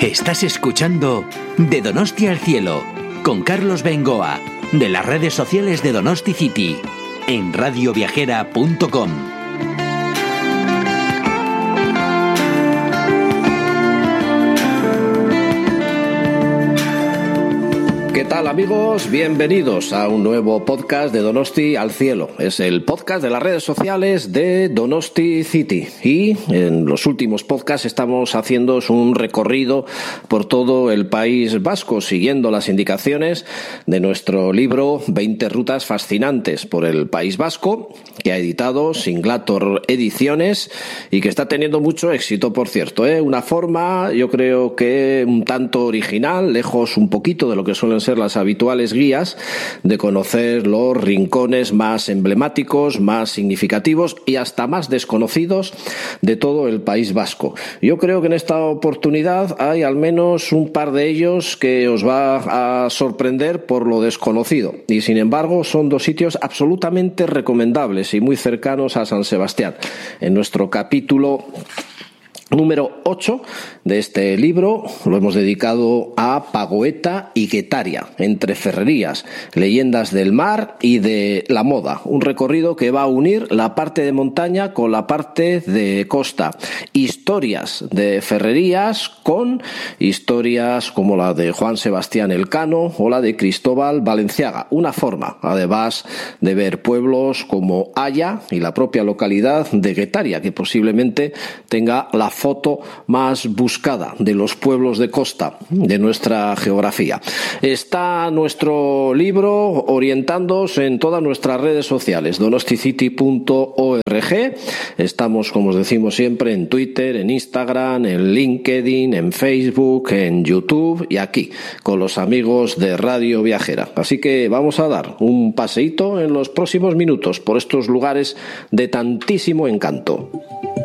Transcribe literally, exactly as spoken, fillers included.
Estás escuchando De Donosti al Cielo con Carlos Bengoa, de las redes sociales de Donosti City, en radio viajera punto com. ¿Qué tal, amigos? Bienvenidos a un nuevo podcast de Donosti al Cielo. Es el podcast de las redes sociales de Donosti City. Y en los últimos podcasts estamos haciendo un recorrido por todo el País Vasco, siguiendo las indicaciones de nuestro libro veinte rutas fascinantes por el País Vasco, que ha editado Singlator Ediciones y que está teniendo mucho éxito, por cierto, ¿eh? Una forma, yo creo que un tanto original, lejos un poquito de lo que suelen ser las habituales guías, de conocer los rincones más emblemáticos, más significativos y hasta más desconocidos de todo el País Vasco. Yo creo que en esta oportunidad hay al menos un par de ellos que os va a sorprender por lo desconocido, y sin embargo son dos sitios absolutamente recomendables y muy cercanos a San Sebastián. En nuestro capítulo número ocho de este libro lo hemos dedicado a Pagoeta y Guetaria, entre ferrerías, leyendas del mar y de la moda. Un recorrido que va a unir la parte de montaña con la parte de costa. Historias de ferrerías con historias como la de Juan Sebastián Elcano o la de Cristóbal Valenciaga. Una forma, además, de ver pueblos como Haya y la propia localidad de Guetaria, que posiblemente tenga la foto más buscada de los pueblos de costa de nuestra geografía. Está nuestro libro orientándose en todas nuestras redes sociales, donosticity punto org. Estamos, como os decimos siempre, en Twitter, en Instagram, en LinkedIn, en Facebook, en YouTube y aquí, con los amigos de Radio Viajera. Así que vamos a dar un paseíto en los próximos minutos por estos lugares de tantísimo encanto.